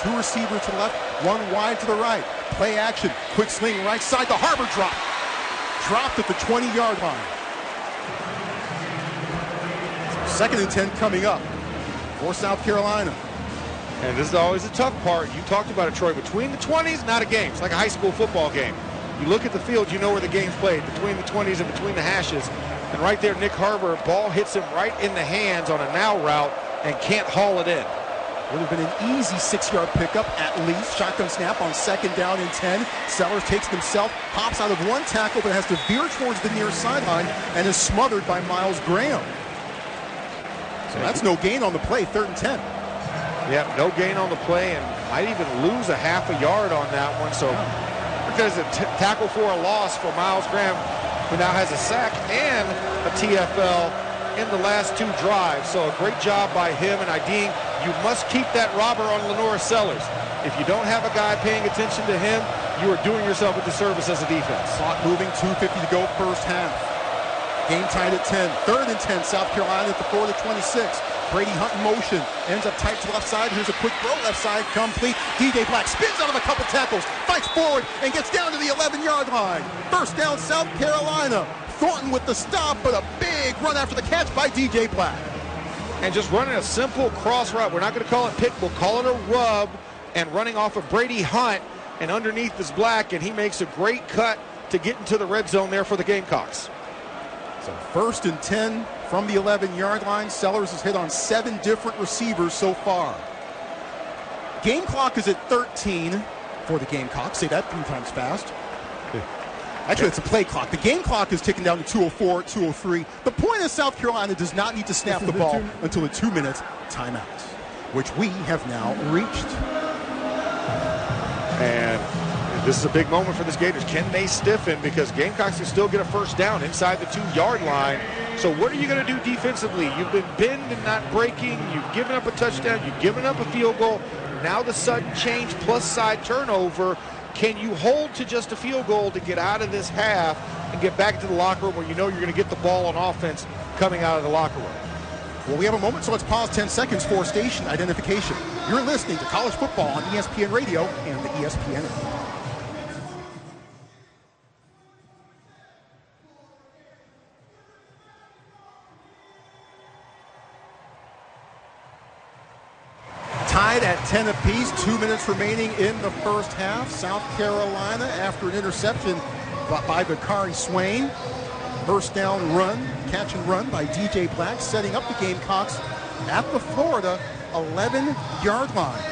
Two receivers to the left, one wide to the right. Play action, quick sling right side, the Harbor drop. Dropped at the 20-yard line. So 2nd and 10 coming up for South Carolina. And this is always a tough part. You talked about it, Troy. Between the 20s, not a game. It's like a high school football game. You look at the field, you know where the game's played, between the 20s and between the hashes. And right there, Nick Harbor, ball hits him right in the hands on a now route and can't haul it in. Would have been an easy 6-yard pickup at least. Shotgun snap on 2nd down and 10. Sellers takes it himself, hops out of one tackle, but has to veer towards the near sideline and is smothered by Miles Graham. So that's no gain on the play, 3rd and 10. Yeah, no gain on the play, and might even lose a half a yard on that one. So because a tackle for a loss for Miles Graham, who now has a sack and a TFL in the last 2 drives. So a great job by him and IDing. You must keep that robber on Lenora Sellers. If you don't have a guy paying attention to him, you are doing yourself a disservice as a defense. Clock moving, 2:50 to go, first half. Game tied at 10. 3rd and 10, South Carolina at the 4-26. Brady Hunt in motion, ends up tight to left side. Here's a quick throw, left side, complete. DJ Black spins out of a couple tackles, fights forward, and gets down to the 11-yard line. First down, South Carolina. Thornton with the stop, but a big run after the catch by DJ Black. And just running a simple cross route. We're not going to call it pick, we'll call it a rub. And running off of Brady Hunt, and underneath is Black, and he makes a great cut to get into the red zone there for the Gamecocks. So 1st and 10 from the 11-yard line. Sellers has hit on 7 different receivers so far. Game clock is at 13 for the Gamecocks. Say that 3 times fast. Actually, it's a play clock. The game clock is ticking down to 2:04, 2:03. The point is South Carolina does not need to snap the ball until the 2-minute timeout, which we have now reached. And this is a big moment for the Gators. Can they stiffen? Because Gamecocks can still get a first down inside the 2-yard line. So what are you going to do defensively? You've been bend and not breaking. You've given up a touchdown. You've given up a field goal. Now the sudden change plus side turnover. Can you hold to just a field goal to get out of this half and get back to the locker room where you know you're going to get the ball on offense coming out of the locker room? Well, we have a moment, so let's pause 10 seconds for station identification. You're listening to College Football on ESPN Radio and the ESPN app. Tied at 10 apiece, 2 minutes remaining in the first half. South Carolina, after an interception by Bakari Swain. First down run, catch and run by DJ Black, setting up the Gamecocks at the Florida 11-yard line.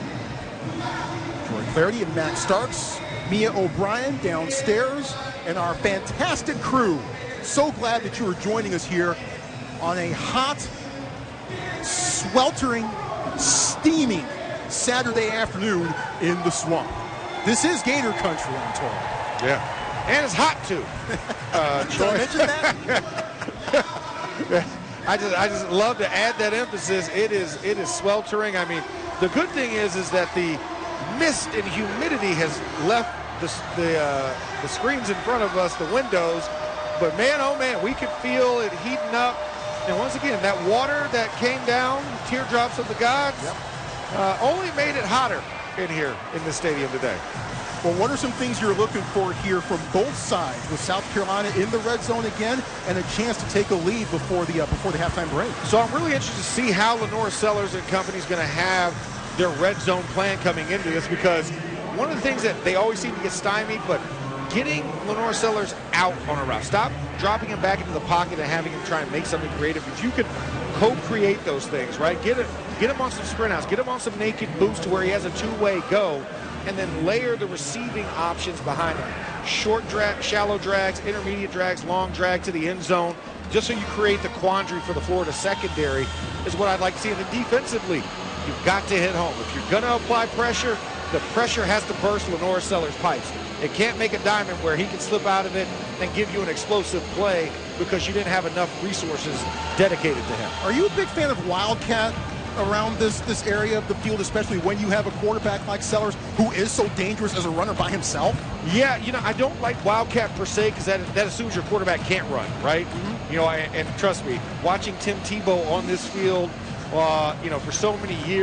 Troy Clarity and Matt Starks, Mia O'Brien downstairs, and our fantastic crew. So glad that you are joining us here on a hot, sweltering, steaming Saturday afternoon in the swamp. This is Gator Country, I'm told. Yeah. And it's hot too. Did I mention that? I just love to add that emphasis. It is sweltering. I mean, the good thing is that the mist and humidity has left the screens in front of us, the windows. But man, oh man, we could feel it heating up. And once again, that water that came down, teardrops of the gods, only made it hotter in here in the stadium today. Well, what are some things you're looking for here from both sides, with South Carolina in the red zone again and a chance to take a lead before the halftime break? So I'm really interested to see how Lenora Sellers and company is going to have their red zone plan coming into this, because one of the things that they always seem to get stymied, but getting Lenora Sellers out on a route. Stop dropping him back into the pocket and having him try and make something creative. If you could co-create those things, right? Get him on some sprint outs. Get him on some naked boost to where he has a two-way go, and then layer the receiving options behind him. Short drag, shallow drags, intermediate drags, long drag to the end zone, just so you create the quandary for the Florida secondary is what I'd like to see. And then defensively, you've got to hit home. If you're going to apply pressure, the pressure has to burst Lenora Sellers' pipes. It can't make a diamond where he can slip out of it and give you an explosive play because you didn't have enough resources dedicated to him. Are you a big fan of Wildcat around this area of the field, especially when you have a quarterback like Sellers who is so dangerous as a runner by himself? Yeah, I don't like Wildcat per se, because that assumes your quarterback can't run, right? Mm-hmm. And trust me, watching Tim Tebow on this field, for so many years,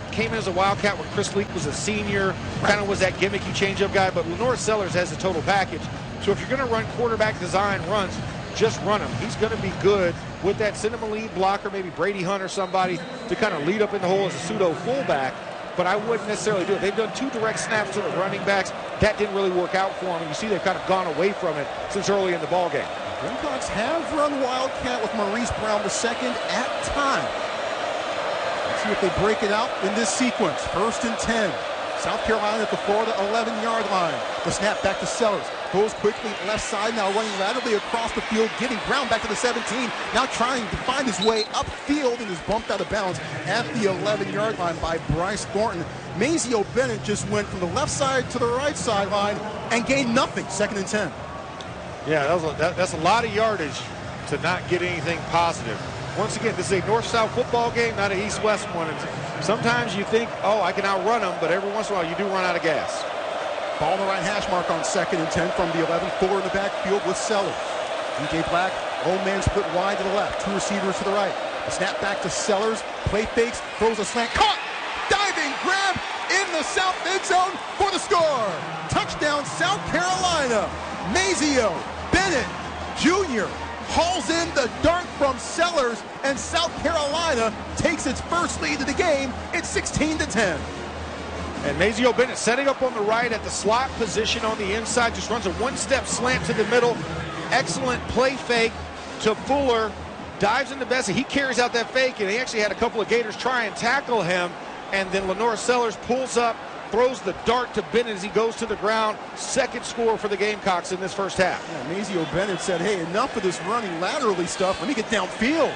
came in as a Wildcat when Chris Leak was a senior, kind of was that gimmicky changeup guy, but Lenore Sellers has the total package. So if you're going to run quarterback design runs, just run him. He's going to be good with that. Send him a lead blocker, maybe Brady Hunt or somebody to kind of lead up in the hole as a pseudo fullback, but I wouldn't necessarily do it. They've done 2 direct snaps to the running backs. That didn't really work out for them, and you see they've kind of gone away from it since early in the ballgame. Gamecocks have run Wildcat with Maurice Brown II at time. Let's see if they break it out in this sequence. 1st and 10. South Carolina at the Florida 11-yard line. The snap back to Sellers. Goes quickly left side, now running laterally across the field, getting Brown back to the 17. Now trying to find his way upfield and is bumped out of bounds at the 11-yard line by Bryce Thornton. Mazio Bennett just went from the left side to the right sideline and gained nothing. 2nd and 10. Yeah, that's a lot of yardage to not get anything positive. Once again, this is a north-south football game, not an east-west one. And sometimes you think, oh, I can outrun them, but every once in a while you do run out of gas. Ball on the right hash mark on 2nd and 10 from the 11. Fuller in the backfield with Sellers. DJ Black, old man split wide to the left. 2 receivers to the right. A snap back to Sellers. Play fakes, throws a slant. Caught! Diving grab in the south end zone for the score. Touchdown, South Carolina. Mazio Bennett Jr. hauls in the dart from Sellers, and South Carolina takes its first lead of the game. It's 16-10. And Mazio Bennett setting up on the right at the slot position on the inside, just runs a 1-step slant to the middle. Excellent play fake to Fuller. Dives into Bessie. He carries out that fake, and he actually had a couple of Gators try and tackle him. And then Lenore Sellers pulls up, throws the dart to Bennett as he goes to the ground. 2nd score for the Gamecocks in this first half. Yeah, Mazio Bennett said, hey, enough of this running laterally stuff. Let me get downfield.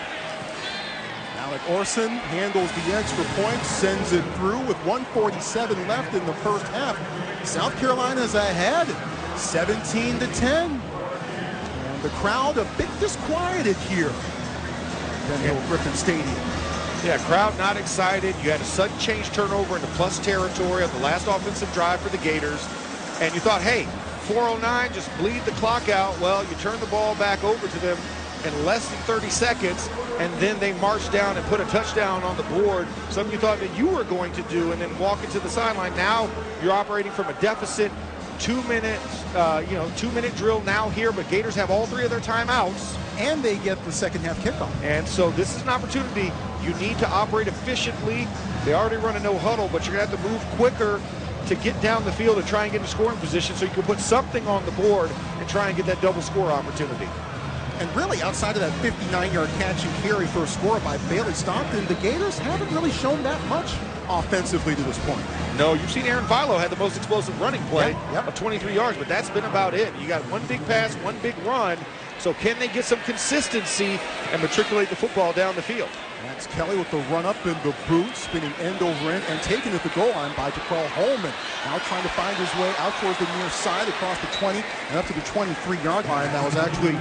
Alec Orson handles the extra point, sends it through with 1:47 left in the first half. South Carolina's ahead, 17-10. And the crowd a bit disquieted here at Ben Hill Griffin Stadium. Yeah, crowd not excited. You had a sudden change turnover into plus territory on the last offensive drive for the Gators. And you thought, hey, 4:09, just bleed the clock out. Well, you turn the ball back over to them in less than 30 seconds, and then they marched down and put a touchdown on the board. Something you thought that you were going to do, and then walk into the sideline. Now you're operating from a deficit. 2 minutes, 2-minute drill now here, but Gators have all 3 of their timeouts. And they get the second half kickoff. And so this is an opportunity. You need to operate efficiently. They already run a no huddle, but you're going to have to move quicker to get down the field and try and get in scoring position so you can put something on the board and try and get that double score opportunity. And really, outside of that 59-yard catch and carry for a score by Bailey Stockton, the Gators haven't really shown that much offensively to this point. No, you've seen Aaron Philo had the most explosive running play Yep. of 23 yards, but that's been about it. You got 1 big pass, 1 big run. So can they get some consistency and matriculate the football down the field? Max Kelly with the run up in the boot, spinning end over end and taken at the goal line by Jaquel Holman. Now trying to find his way out towards the near side across the 20 and up to the 23-yard line. That was actually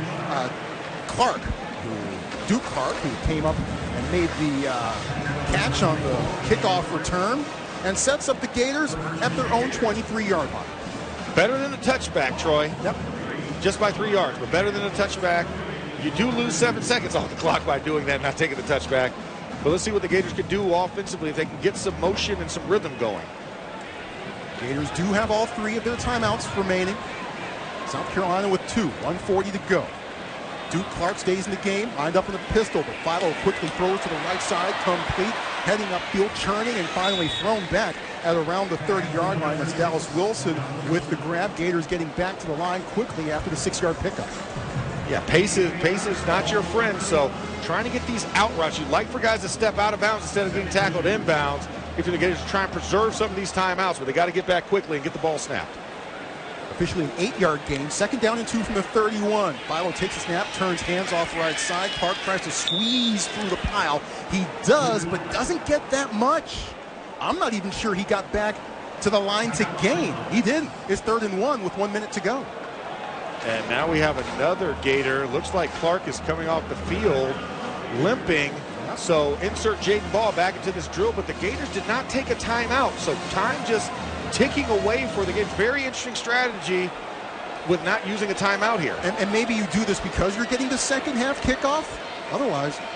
Duke Clark, who came up and made the catch on the kickoff return and sets up the Gators at their own 23-yard line. Better than a touchback, Troy. Yep. Just by 3 yards, but better than a touchback. You do lose 7 seconds off the clock by doing that, not taking the touchback. But let's see what the Gators can do offensively if they can get some motion and some rhythm going. Gators do have all 3 of their timeouts remaining. South Carolina with 2, 1:40 to go. Duke Clark stays in the game, lined up in the pistol, but Philo quickly throws to the right side, complete, heading upfield, churning, and finally thrown back at around the 30-yard line. That's Dallas Wilson with the grab. Gators getting back to the line quickly after the 6-yard pickup. Yeah, pace is not your friend, so trying to get these out routes. You'd like for guys to step out of bounds instead of getting tackled inbounds if you're the Gators to try and preserve some of these timeouts, but they got to get back quickly and get the ball snapped. Officially an 8-yard gain, 2nd down and 2 from the 31. Philo takes a snap, turns hands off right side. Clark tries to squeeze through the pile. He does, but doesn't get that much. I'm not even sure he got back to the line to gain. He didn't. It's 3rd and 1 with 1 minute to go. And now we have another Gator. Looks like Clark is coming off the field, limping. So insert Jaden Ball back into this drill, but the Gators did not take a timeout. So time just ticking away for the game. Very interesting strategy with not using a timeout here. And maybe you do this because you're getting the second half kickoff. Otherwise, well,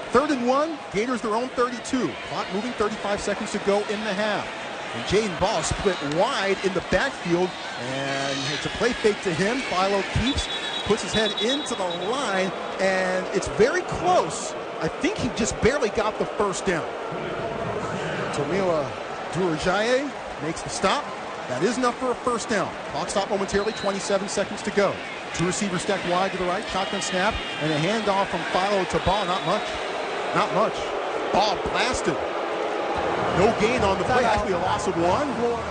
3rd and 1, Gators their own 32. Clock moving, 35 seconds to go in the half. And Jaden Ball split wide in the backfield, and it's a play fake to him. Philo keeps, puts his head into the line, and it's very close. I think he just barely got the first down. Tomila Durajaye makes the stop. That is enough for a first down. Clock stop momentarily, 27 seconds to go. Two receivers stacked wide to the right, shotgun snap, and a handoff from Philo to Ball. Not much. Not much. Ball blasted. No gain on the play, actually a loss of 1.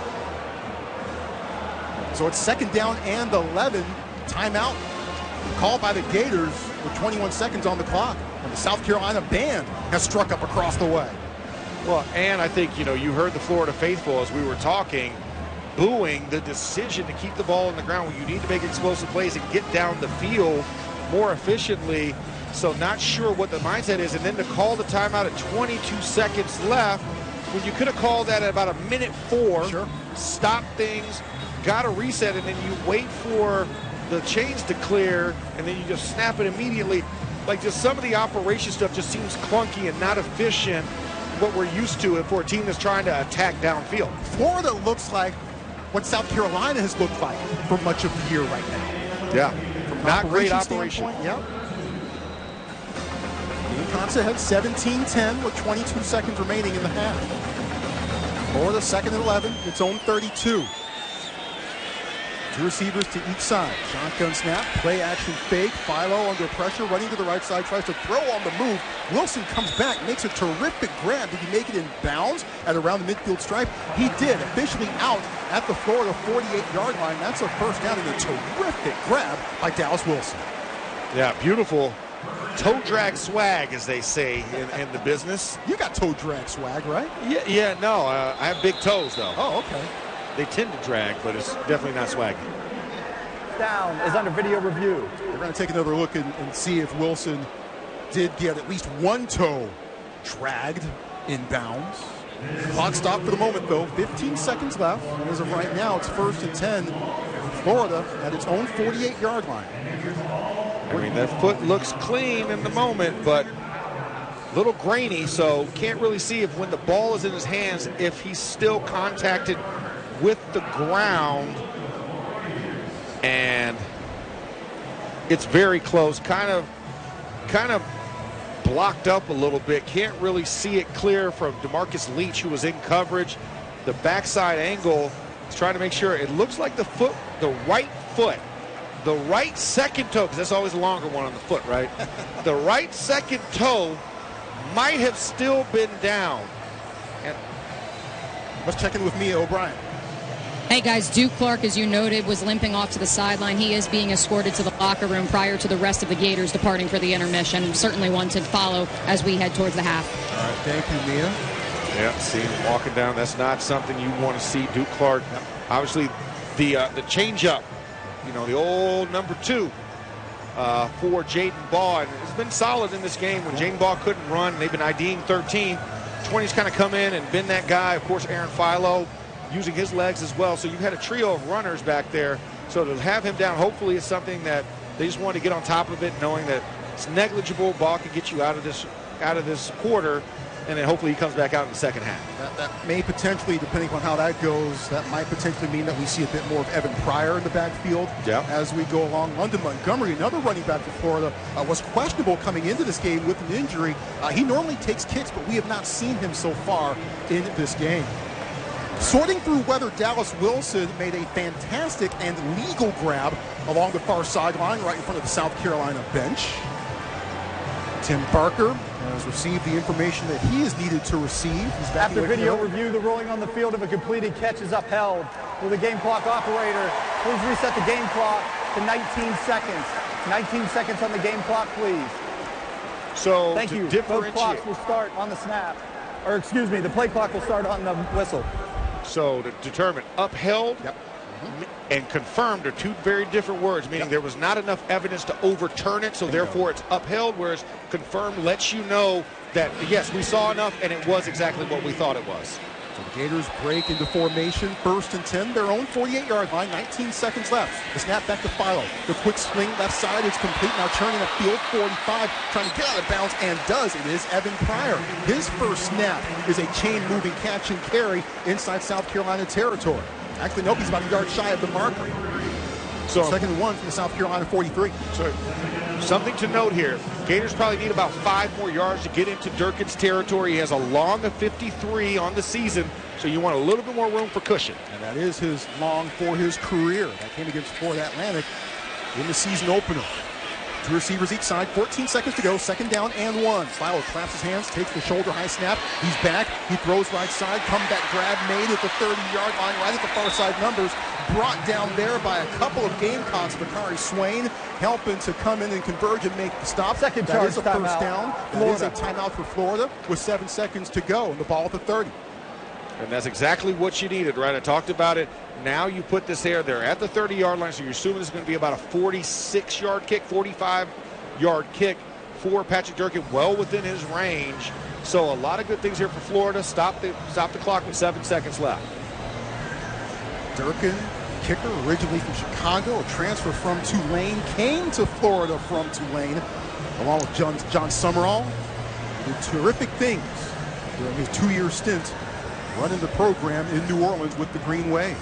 So it's 2nd down and 11. Timeout called by the Gators with 21 seconds on the clock. And the South Carolina band has struck up across the way. Well, and I think, you heard the Florida faithful as we were talking, booing the decision to keep the ball on the ground when you need to make explosive plays and get down the field more efficiently. So not sure what the mindset is. And then to call the timeout at 22 seconds left, when you could have called that at about a minute 4, sure, stop things, got a reset, and then you wait for the chains to clear, and then you just snap it immediately. Like, just some of the operation stuff just seems clunky and not efficient, what we're used to for a team that's trying to attack downfield. Florida looks like what South Carolina has looked like for much of the year right now. Yeah, from not great operation. Yep. Wisconsin had 17-10 with 22 seconds remaining in the half. Florida 2nd and 11, its own 32. Two receivers to each side. Shotgun snap, play action fake. Philo under pressure, running to the right side, tries to throw on the move. Wilson comes back, makes a terrific grab. Did he make it in bounds at around the midfield stripe? He did, officially out at the Florida 48-yard line. That's a first down and a terrific grab by Dallas Wilson. Yeah, beautiful toe drag swag, as they say in the business. You got toe drag swag, right? Yeah, no, I have big toes, though. Oh, okay. They tend to drag, but it's definitely not swaggy. Down is under video review. We're going to take another look and see if Wilson did get at least one toe dragged in bounds. Clock stop for the moment, though. 15 seconds left. And as of right now, it's 1st and 10. Florida at its own 48-yard line. I mean, that foot looks clean in the moment, but a little grainy, so can't really see if when the ball is in his hands, if he's still contacted with the ground. And it's very close, kind of blocked up a little bit. Can't really see it clear from DeMarcus Leach, who was in coverage. The backside angle is trying to make sure. It looks like the right foot, the right second toe, because that's always a longer one on the foot, right? The right second toe might have still been down. And let's check in with Mia O'Brien. Hey guys, Duke Clark, as you noted, was limping off to the sideline. He is being escorted to the locker room prior to the rest of the Gators departing for the intermission. Certainly one to follow as we head towards the half. All right, thank you, Mia. Yeah, see him walking down. That's not something you want to see. Duke Clark, obviously the change-up, the old number 2 for Jaden Ball. And it's been solid in this game when Jaden Ball couldn't run. They've been IDing 13. 20's kind of come in and been that guy. Of course, Aaron Philo using his legs as well. So you've had a trio of runners back there. So to have him down, hopefully, is something that they just want to get on top of it, knowing that it's negligible. Ball can get you out of this quarter, and then hopefully he comes back out in the second half. That may potentially, depending on how that goes, that might potentially mean that we see a bit more of Evan Pryor in the backfield as we go along. London Montgomery, another running back for Florida, was questionable coming into this game with an injury. He normally takes kicks, but we have not seen him so far in this game. Sorting through whether Dallas Wilson made a fantastic and legal grab along the far sideline right in front of the South Carolina bench. Tim Barker has received the information that he is needed to receive. He's back after video review, the rolling on the field of a completed catch is upheld. Will the game clock operator please reset the game clock to 19 seconds. 19 seconds on the game clock, please. So thank you. Both clocks will start on the snap. Or excuse me, the play clock will start on the whistle. So to determine upheld and confirmed are two very different words, meaning there was not enough evidence to overturn it, so therefore it's upheld, whereas confirmed lets you know that, yes, we saw enough and it was exactly what we thought it was. The Gators break into formation, 1st and 10, their own 48-yard line, 19 seconds left. The snap back to Philo. The quick swing left side is complete. Now churning upfield, 45, trying to get out of bounds, and does. It is Evan Pryor. His first snap is a chain-moving catch and carry inside South Carolina territory. Actually, nope, he's about a yard shy of the marker. So 2nd and 1 from the South Carolina 43. So, something to note here. Gators probably need about 5 more yards to get into Durkin's territory. He has a long of 53 on the season, so you want a little bit more room for cushion. And that is his long for his career. That came against Florida Atlantic in the season opener. 2 receivers each side, 14 seconds to go, 2nd down and 1. Philo claps his hands, takes the shoulder high snap. He's back, he throws right side, comeback grab made at the 30-yard line, right at the far side numbers. Brought down there by a couple of Gamecocks. Bakari Swain helping to come in and converge and make the stop. Second that charge is a first down. That is a timeout for Florida with 7 seconds to go and the ball at the 30. And that's exactly what you needed, right? I talked about it. Now you put this there. They're at the 30-yard line, so you're assuming this is going to be about a 46-yard kick, 45-yard kick for Patrick Durkin, well within his range. So a lot of good things here for Florida. Stop the clock with 7 seconds left. Durkin, kicker, originally from Chicago, a transfer from Tulane, came to Florida from Tulane, along with John Summerall. Did terrific things during his 2-year stint running the program in New Orleans with the Green Wave.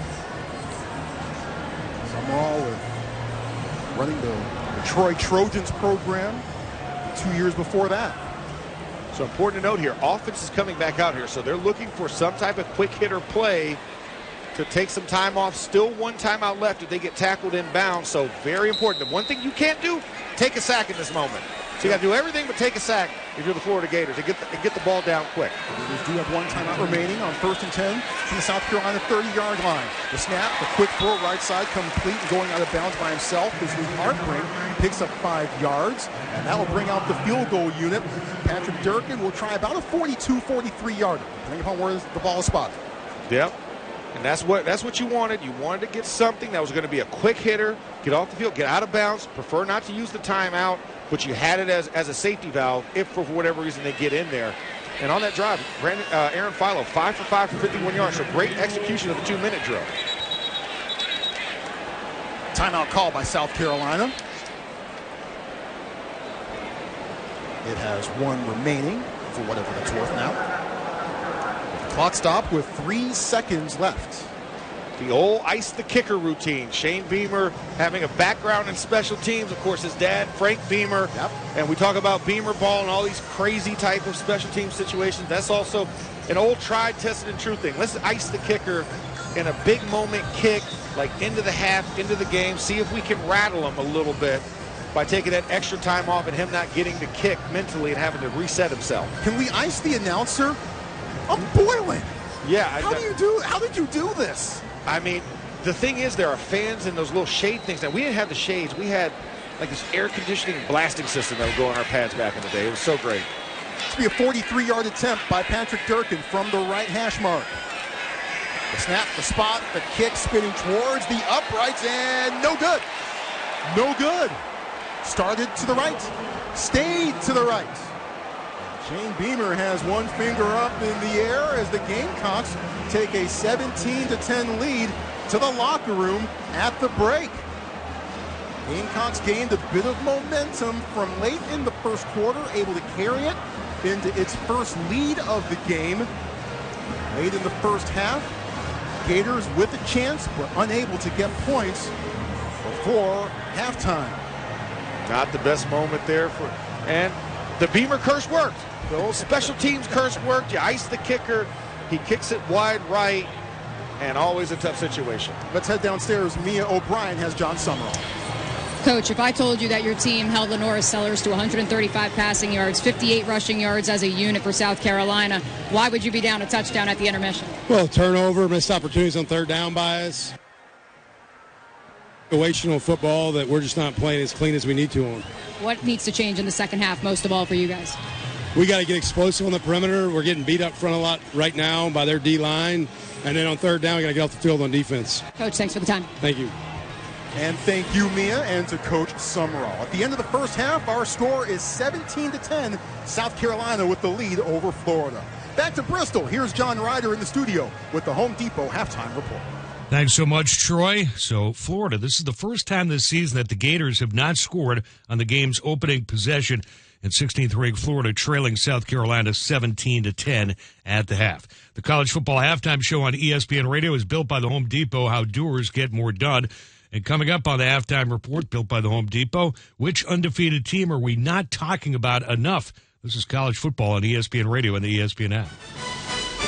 Summerall running the Troy Trojans program 2 years before that. So important to note here, offense is coming back out here, so they're looking for some type of quick hitter play to take some time off. Still 1 timeout left if they get tackled inbound, so very important. The one thing you can't do, take a sack in this moment. So you got to do everything but take a sack if you're the Florida Gators and get the ball down quick. The Gators do have 1 timeout remaining on 1st and 10 from the South Carolina 30-yard line. The snap, the quick throw right side, complete and going out of bounds by himself. This is Hartbrink, picks up 5 yards, and that will bring out the field goal unit. Patrick Durkin will try about a 42-43-yarder, depending upon where the ball is spotted. Yep. And that's what you wanted. You wanted to get something that was going to be a quick hitter, get off the field, get out of bounds, prefer not to use the timeout, but you had it as a safety valve if for whatever reason they get in there. And on that drive, Aaron Philo, 5 for 5 for 51 yards, so great execution of the 2-minute drill. Timeout call by South Carolina. It has 1 remaining for whatever that's worth now. Clock stop with 3 seconds left. The old ice the kicker routine. Shane Beamer having a background in special teams. Of course, his dad, Frank Beamer. Yep. And we talk about Beamer ball and all these crazy type of special team situations. That's also an old tried, tested, and true thing. Let's ice the kicker in a big moment kick, like into the half, into the game. See if we can rattle him a little bit by taking that extra time off and him not getting the kick mentally and having to reset himself. Can we ice the announcer? I'm boiling. Yeah. How did you do this? I mean, the thing is, there are fans and those little shade things. Now, we didn't have the shades. We had like this air conditioning blasting system that would go on our pads back in the day. It was so great. It's going to be a 43-yard attempt by Patrick Durkin from the right hash mark. The snap, the spot, the kick spinning towards the uprights, and no good. No good. Started to the right, stayed to the right. Shane Beamer has 1 finger up in the air as the Gamecocks take a 17-10 lead to the locker room at the break. Gamecocks gained a bit of momentum from late in the first quarter, able to carry it into its first lead of the game. Late in the first half, Gators with a chance were unable to get points before halftime. Not the best moment there and the Beamer curse worked. The old special teams curse worked. You ice the kicker. He kicks it wide right, and always a tough situation. Let's head downstairs. Mia O'Brien has John Summerall. Coach, if I told you that your team held Lenora Sellers to 135 passing yards, 58 rushing yards as a unit for South Carolina, why would you be down a touchdown at the intermission? Well, turnover, missed opportunities on 3rd down by us. Situational football that we're just not playing as clean as we need to on. What needs to change in the second half, most of all for you guys? We got to get explosive on the perimeter. We're getting beat up front a lot right now by their D-line. And then on 3rd down, we got to get off the field on defense. Coach, thanks for the time. Thank you. And thank you, Mia, and to Coach Summerall. At the end of the first half, our score is 17-10. South Carolina with the lead over Florida. Back to Bristol. Here's John Ryder in the studio with the Home Depot halftime report. Thanks so much, Troy. So, Florida, this is the first time this season that the Gators have not scored on the game's opening possession. In 16th-ranked Florida trailing South Carolina 17-10 at the half. The college football halftime show on ESPN Radio is built by the Home Depot, how doers get more done. And coming up on the halftime report built by the Home Depot, which undefeated team are we not talking about enough? This is college football on ESPN Radio and the ESPN app.